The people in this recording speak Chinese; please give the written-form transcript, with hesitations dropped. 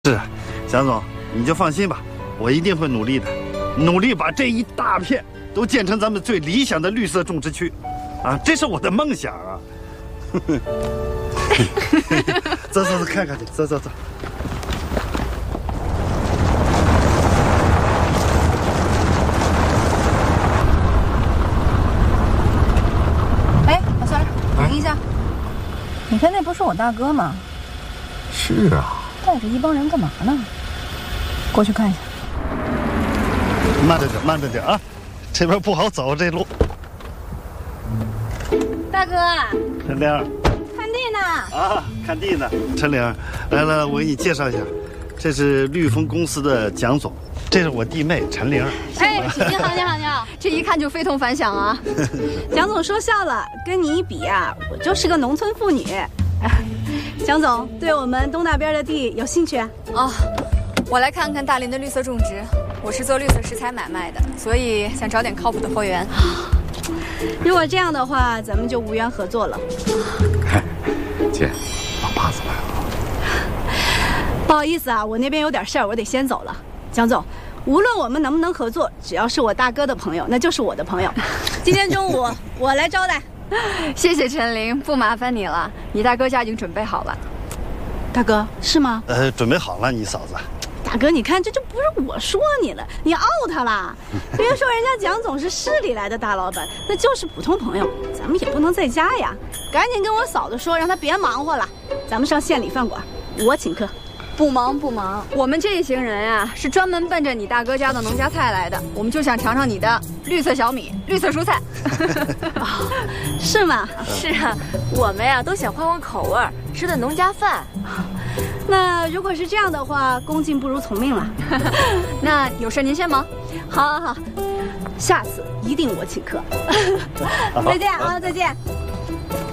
是，蒋总，你就放心吧，我一定会努力的，努力把这一大片都建成咱们最理想的绿色种植区，啊，这是我的梦想啊！走走走，看看去，走走走。 哎，老孙，停一下，你看那不是我大哥吗？ 是啊。 带着一帮人干嘛呢？过去看一下。 慢着点，慢着点啊！这边不好走，这路。 大哥， 陈玲， 看地呢。 啊，看地呢。陈玲，来了，我给你介绍一下，这是绿丰公司的蒋总，这是我弟妹陈玲。 哎，你好，你好，你好！这一看就非同凡响啊。 蒋总说笑了，跟你一比啊，我就是个农村妇女。蒋总对我们东大边的地有兴趣啊？ 哦，我来看看大林的绿色种植。我是做绿色食材买卖的，所以想找点靠谱的货源。 如果这样的话，咱们就无缘合作了。 姐，老爸子来了。 不好意思啊，我那边有点事儿，我得先走了。蒋总，无论我们能不能合作，只要是我大哥的朋友，那就是我的朋友。今天中午我来招待。 谢谢陈玲，不麻烦你了。你大哥家已经准备好了。 大哥，是吗？ 准备好了，你嫂子。 大哥，你看，这就不是我说你了，你 out 了。别说人家蒋总是市里来的大老板，那就是普通朋友，咱们也不能在家呀。赶紧跟我嫂子说，让她别忙活了，咱们上县里饭馆，我请客。 不忙不忙，我们这一行人啊是专门奔着你大哥家的农家菜来的，我们就想尝尝你的绿色小米、绿色蔬菜。 哦，是吗？ 是啊，我们呀都想换换口味，吃顿农家饭。 那如果是这样的话，恭敬不如从命了。 那有事您先忙。 好，好，好，下次一定我请客。再见啊，再见。